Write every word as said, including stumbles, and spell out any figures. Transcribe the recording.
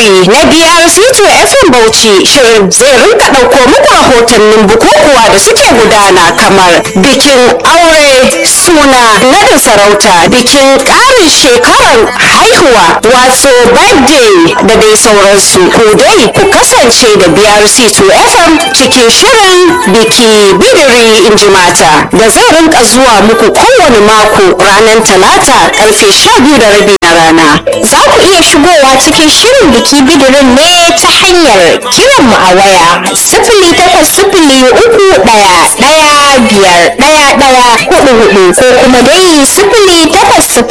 shiri na B R C two F M Bauchi, shirin zai rinka ɗauko muku rahotannin bukukuwa da suke gudana kamar bikin aure, suna, nadin sarauta, bikin ƙarin shekarar haihuwa wato birthday da dai sauransu. Ku dai ku kasance da B R C two F M cikin shirin biki bidiri in ji mata da zai rinka zuwa muku kowane mako ranar talata karfe sha biyu da rabi na rana. Za ku iya shigowa cikin shirin biki bidirin ne ta hanyar kiran mu a waya sifili takwas sifili uku ɗaya ɗaya biyar ɗaya ɗaya hudu hudu ko kuma dai sifili takwas sifili